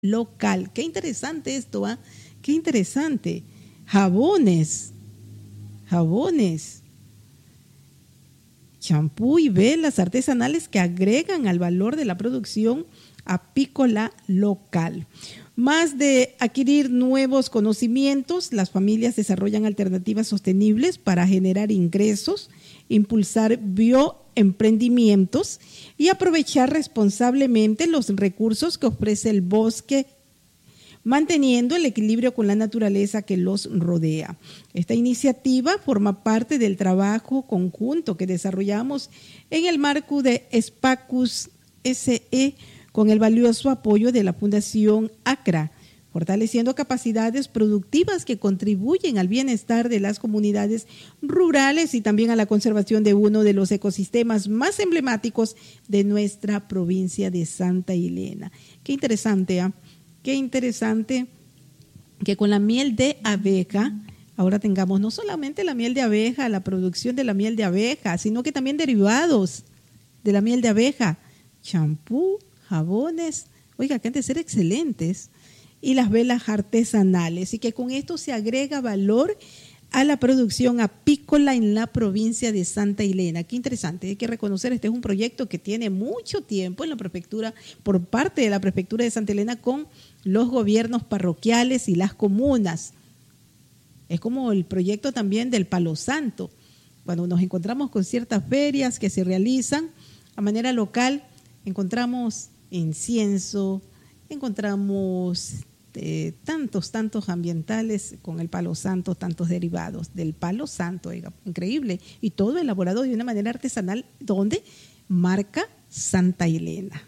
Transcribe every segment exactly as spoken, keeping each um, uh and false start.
local. Qué interesante esto, ¿ah? ¿eh? Qué interesante. Jabones, jabones, champú y velas artesanales que agregan al valor de la producción apícola local. Más de adquirir nuevos conocimientos, las familias desarrollan alternativas sostenibles para generar ingresos, impulsar bioemprendimientos y aprovechar responsablemente los recursos que ofrece el bosque, manteniendo el equilibrio con la naturaleza que los rodea. Esta iniciativa forma parte del trabajo conjunto que desarrollamos en el marco de Spacus S E con el valioso apoyo de la Fundación ACRA, fortaleciendo capacidades productivas que contribuyen al bienestar de las comunidades rurales y también a la conservación de uno de los ecosistemas más emblemáticos de nuestra provincia de Santa Elena. Qué interesante, ¿eh? Qué interesante que con la miel de abeja ahora tengamos no solamente la miel de abeja, la producción de la miel de abeja, sino que también derivados de la miel de abeja, champú, jabones, oiga, que han de ser excelentes, y las velas artesanales, y que con esto se agrega valor a la producción apícola en la provincia de Santa Elena. Qué interesante, hay que reconocer, este es un proyecto que tiene mucho tiempo en la prefectura, por parte de la prefectura de Santa Elena con los gobiernos parroquiales y las comunas. Es como el proyecto también del Palo Santo, cuando nos encontramos con ciertas ferias que se realizan a manera local, encontramos incienso, encontramos eh, tantos, tantos ambientales con el Palo Santo, tantos derivados del Palo Santo, oiga, increíble, y todo elaborado de una manera artesanal, donde marca Santa Elena.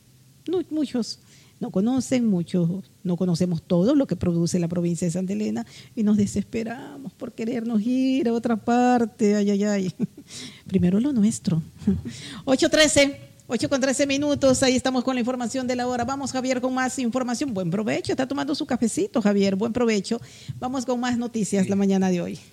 Muchos no conocen, muchos no conocemos todo lo que produce la provincia de Santa Elena y nos desesperamos por querernos ir a otra parte, ay, ay, ay. Primero lo nuestro. ocho trece ocho con trece minutos, ahí estamos con la información de la hora. Vamos, Javier, con más información. Buen provecho, está tomando su cafecito, Javier, buen provecho. Vamos con más noticias, sí, la mañana de hoy.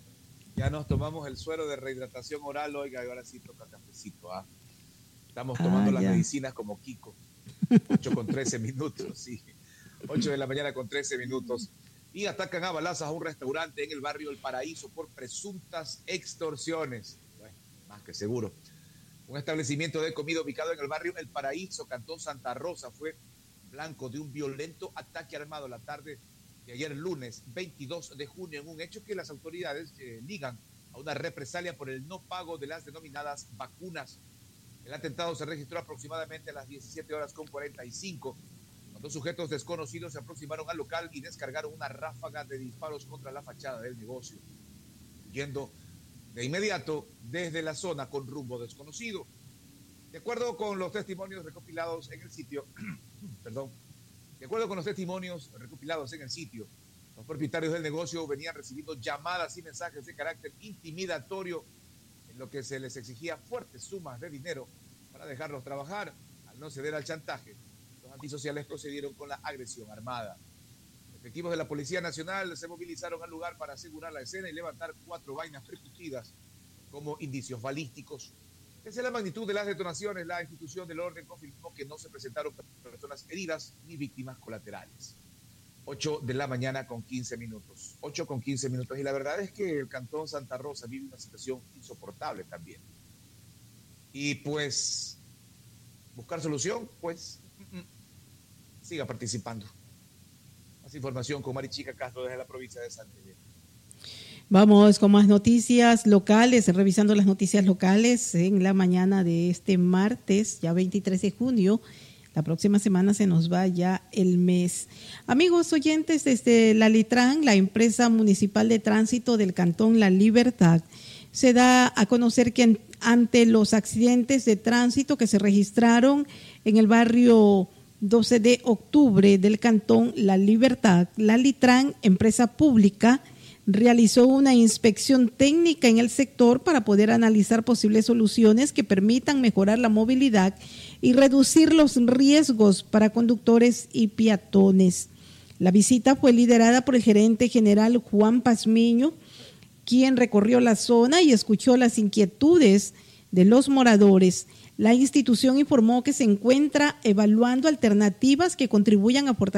Ya nos tomamos el suero de rehidratación oral, oiga, y ahora sí toca cafecito. ¿ah? Estamos tomando ah, las medicinas como Kiko. ocho con trece minutos, sí. ocho de la mañana con trece minutos. Y atacan a balazos a un restaurante en el barrio El Paraíso por presuntas extorsiones. Bueno, más que seguro. Un establecimiento de comida ubicado en el barrio El Paraíso, Cantón Santa Rosa, fue blanco de un violento ataque armado la tarde de ayer lunes veintidós de junio, en un hecho que las autoridades eh, ligan a una represalia por el no pago de las denominadas vacunas. El atentado se registró aproximadamente a las diecisiete horas con cuarenta y cinco, cuando sujetos desconocidos se aproximaron al local y descargaron una ráfaga de disparos contra la fachada del negocio, yendo de inmediato desde la zona con rumbo desconocido. De acuerdo con los testimonios recopilados en el sitio, perdón, de acuerdo con los testimonios recopilados en el sitio, los propietarios del negocio venían recibiendo llamadas y mensajes de carácter intimidatorio, en lo que se les exigía fuertes sumas de dinero para dejarlos trabajar. Al no ceder al chantaje, los antisociales procedieron con la agresión armada. Efectivos de la Policía Nacional se movilizaron al lugar para asegurar la escena y levantar cuatro vainas percutidas como indicios balísticos. Pese a la magnitud de las detonaciones, la institución del orden confirmó que no se presentaron personas heridas ni víctimas colaterales. ocho de la mañana con quince minutos. ocho con quince minutos. Y la verdad es que el Cantón Santa Rosa vive una situación insoportable también. Y pues, buscar solución, pues, siga participando. Más información con Marichica Castro desde la provincia de Santa Elena. Vamos con más noticias locales, revisando las noticias locales en la mañana de este martes, ya veintitrés de junio. La próxima semana se nos va ya el mes. Amigos oyentes, desde la Litran, la empresa municipal de tránsito del Cantón La Libertad, se da a conocer que ante los accidentes de tránsito que se registraron en el barrio doce de octubre del Cantón La Libertad, la Litran, empresa pública, realizó una inspección técnica en el sector para poder analizar posibles soluciones que permitan mejorar la movilidad y reducir los riesgos para conductores y peatones. La visita fue liderada por el gerente general Juan Pazmiño, quien recorrió la zona y escuchó las inquietudes de los moradores. La institución informó que se encuentra evaluando alternativas que contribuyan a aportar